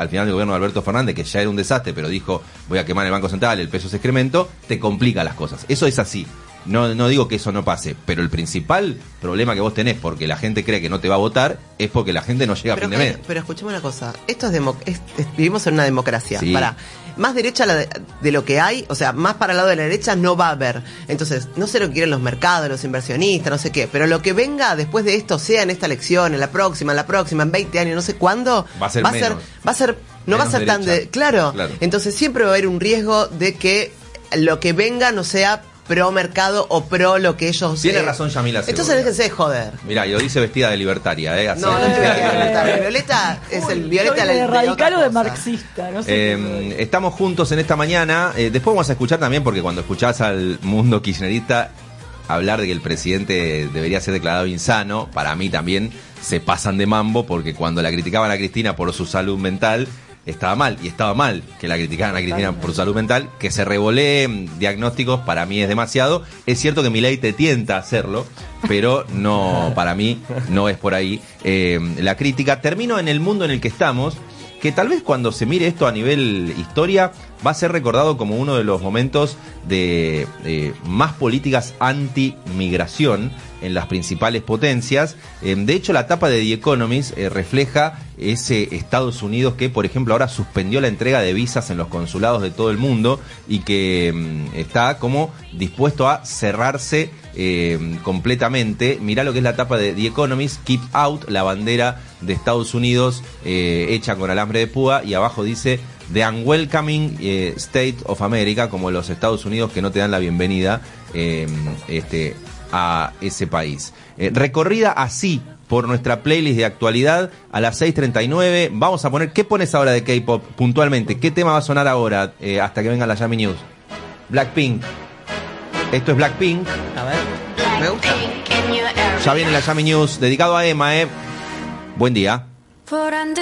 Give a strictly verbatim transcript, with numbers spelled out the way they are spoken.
al final del gobierno de Alberto Fernández, que ya era un desastre, pero dijo, voy a quemar el Banco Central, el peso es excremento, te complica las cosas. Eso es así. No, no digo que eso no pase, pero el principal problema que vos tenés porque la gente cree que no te va a votar es porque la gente no llega pero, a fin de mes. Pero escuchemos una cosa, esto es, demo, es, es vivimos en una democracia. Sí. Para más derecha de, de lo que hay, o sea, más para el lado de la derecha no va a haber. Entonces, no sé lo que quieren los mercados, los inversionistas, no sé qué, pero lo que venga después de esto, sea en esta elección, en la próxima, en la próxima, en veinte años, no sé cuándo, va a ser va a menos. ser, va a ser no menos va a ser derecha. tan de, claro, claro. Entonces siempre va a haber un riesgo de que lo que venga no sea pro mercado o pro lo que ellos... Tiene eh, razón Yamila Entonces Segovia. déjense de joder. Mirá, y lo dice vestida de libertaria, ¿eh? Así. No, no es Violeta. Violeta es el Violeta de de radical o de otra cosa. marxista, no sé. Eh, estamos juntos en esta mañana. Eh, después vamos a escuchar también, porque cuando escuchás al mundo kirchnerista hablar de que el presidente debería ser declarado insano, para mí también se pasan de mambo, porque cuando la criticaban a Cristina por su salud mental, estaba mal, y estaba mal que la criticaran a Cristina por su salud mental, que se revolee diagnósticos, para mí es demasiado. Es cierto que Milei te tienta a hacerlo, pero no, para mí no es por ahí eh, la crítica. Termino en el mundo en el que estamos, que tal vez cuando se mire esto a nivel historia va a ser recordado como uno de los momentos de eh, más políticas anti-migración en las principales potencias. Eh, de hecho, la tapa de The Economist eh, refleja ese Estados Unidos que, por ejemplo, ahora suspendió la entrega de visas en los consulados de todo el mundo y que mm, está como dispuesto a cerrarse eh, completamente. Mirá lo que es la tapa de The Economist, Keep Out, la bandera de Estados Unidos eh, hecha con alambre de púa, y abajo dice The Unwelcoming eh, State of America, como los Estados Unidos que no te dan la bienvenida eh, este, a ese país. Eh, recorrida así por nuestra playlist de actualidad a las seis treinta y nueve. Vamos a poner, ¿qué pones ahora de K-pop puntualmente? ¿Qué tema va a sonar ahora eh, hasta que venga la Yami News? Blackpink. Esto es Blackpink. A ver, me gusta. Ya viene la Yami News dedicado a Emma, eh. Buen día.